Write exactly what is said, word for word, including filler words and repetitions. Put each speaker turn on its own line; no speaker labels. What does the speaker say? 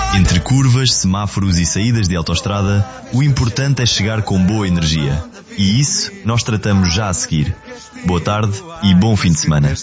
Entre curvas, semáforos e saídas de autoestrada, o importante é chegar com boa energia. E isso nós tratamos já a seguir. Boa tarde e bom fim de semana.